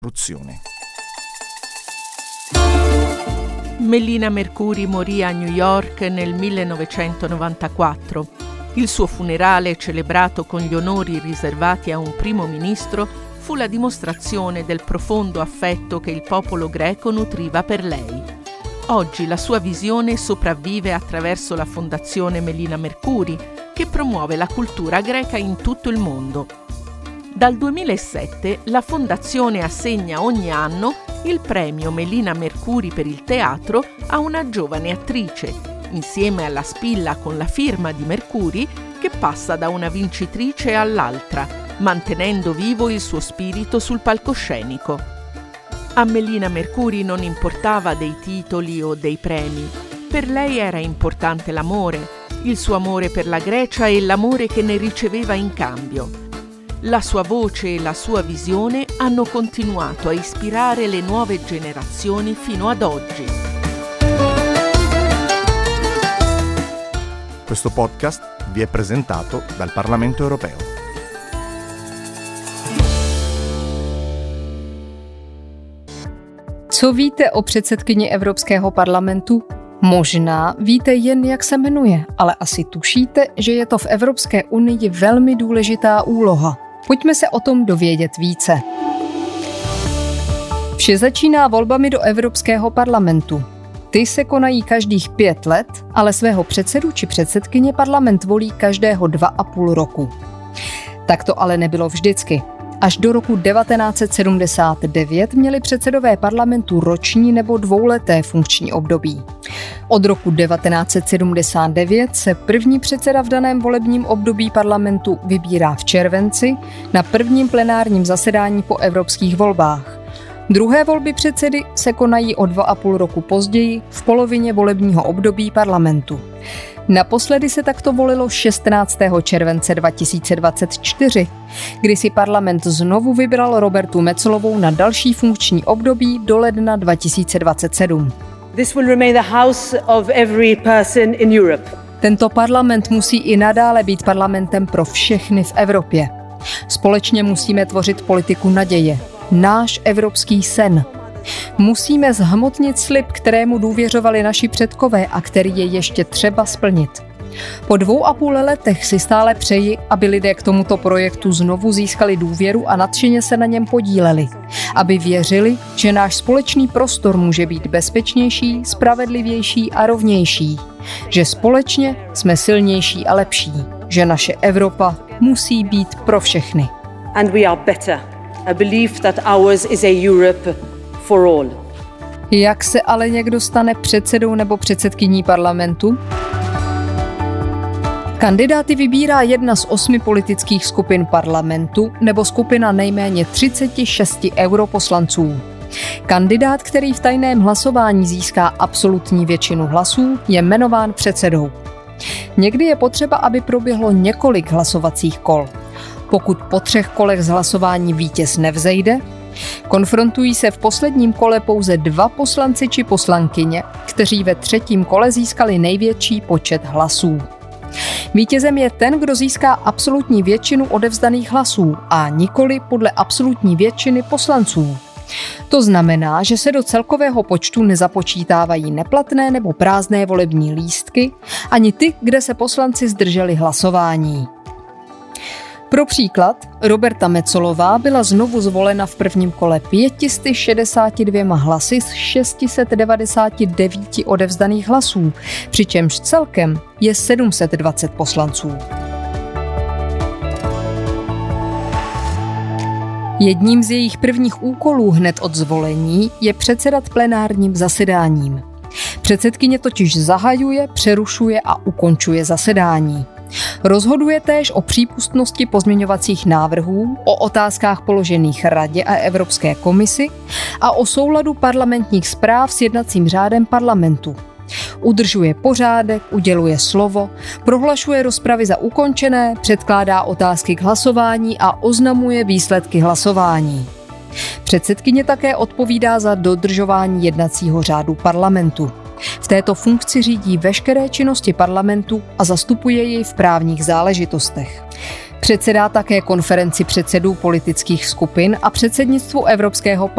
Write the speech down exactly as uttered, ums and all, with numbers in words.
corruzione. Melina Mercuri morì a New York nel millenovecentonovantaquattro. Il suo funerale, celebrato con gli onori riservati a un primo ministro, fu la dimostrazione del profondo affetto che il popolo greco nutriva per lei. Oggi la sua visione sopravvive attraverso la Fondazione Melina Mercuri, che promuove la cultura greca in tutto il mondo. Dal duemilasette la Fondazione assegna ogni anno il premio Melina Mercuri per il teatro a una giovane attrice, insieme alla spilla con la firma di Mercuri, che passa da una vincitrice all'altra, mantenendo vivo il suo spirito sul palcoscenico. A Melina Mercuri non importava dei titoli o dei premi. Per lei era importante l'amore, il suo amore per la Grecia e l'amore che ne riceveva in cambio. La sua voce e la sua visione hanno continuato a ispirare le nuove generazioni fino ad oggi. Questo podcast vi è presentato dal Parlamento Europeo. Co víte o předsedkyni Evropského parlamentu? Možná víte jen, jak se jmenuje, ale asi tušíte, že je to v Evropské unii velmi důležitá úloha. Pojďme se o tom dovědět více. Vše začíná volbami do Evropského parlamentu. Ty se konají každých pět let, ale svého předsedu či předsedkyně parlament volí každého dva a půl roku. Tak to ale nebylo vždycky. Až do roku devatenáct set sedmdesát devět měli předsedové parlamentu roční nebo dvouleté funkční období. Od roku devatenáct set sedmdesát devět se první předseda v daném volebním období parlamentu vybírá v červenci na prvním plenárním zasedání po evropských volbách. Druhé volby předsedy se konají o dva a půl roku později v polovině volebního období parlamentu. Naposledy se takto volilo šestnáctého července dva tisíce dvacet čtyři, kdy si parlament znovu vybral Robertu Metsolovou na další funkční období do ledna dva tisíce dvacet sedm. This will remain the house of every person in Europe. Tento parlament musí i nadále být parlamentem pro všechny v Evropě. Společně musíme tvořit politiku naděje, náš evropský sen. Musíme zhmotnit slib, kterému důvěřovali naši předkové a který je ještě třeba splnit. Po dvou a půl letech si stále přeji, aby lidé k tomuto projektu znovu získali důvěru a nadšeně se na něm podíleli. Aby věřili, že náš společný prostor může být bezpečnější, spravedlivější a rovnější. Že společně jsme silnější a lepší. Že naše Evropa musí být pro všechny. And we are better. I believe that ours is a Europe for all. Jak se ale někdo stane předsedou nebo předsedkyní parlamentu? Kandidáty vybírá jedna z osmi politických skupin parlamentu nebo skupina nejméně třicet šest europoslanců. Kandidát, který v tajném hlasování získá absolutní většinu hlasů, je jmenován předsedou. Někdy je potřeba, aby proběhlo několik hlasovacích kol. Pokud po třech kolech z hlasování vítěz nevzejde, konfrontují se v posledním kole pouze dva poslanci či poslankyně, kteří ve třetím kole získali největší počet hlasů. Vítězem je ten, kdo získá absolutní většinu odevzdaných hlasů a nikoli podle absolutní většiny poslanců. To znamená, že se do celkového počtu nezapočítávají neplatné nebo prázdné volební lístky, ani ty, kde se poslanci zdrželi hlasování. Pro příklad, Roberta Metsolová byla znovu zvolena v prvním kole pět set šedesát dva hlasy z šest set devadesát devět odevzdaných hlasů, přičemž celkem je sedm set dvacet poslanců. Jedním z jejich prvních úkolů hned od zvolení je předsedat plenárním zasedáním. Předsedkyně totiž zahajuje, přerušuje a ukončuje zasedání. Rozhoduje též o přípustnosti pozměňovacích návrhů, o otázkách položených Radě a Evropské komisi a o souladu parlamentních zpráv s jednacím řádem parlamentu. Udržuje pořádek, uděluje slovo, prohlašuje rozpravy za ukončené, předkládá otázky k hlasování a oznamuje výsledky hlasování. Předsedkyně také odpovídá za dodržování jednacího řádu parlamentu. V této funkci řídí veškeré činnosti parlamentu a zastupuje jej v právních záležitostech. Předsedá také konferenci předsedů politických skupin a předsednictvu Evropského